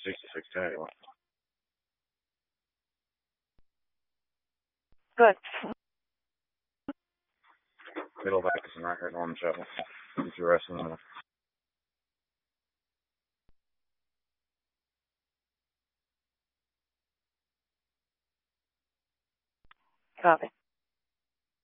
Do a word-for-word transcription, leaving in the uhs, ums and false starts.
sixty-six K. Good. Middle back is right here on the show. Get your rest in the Copy.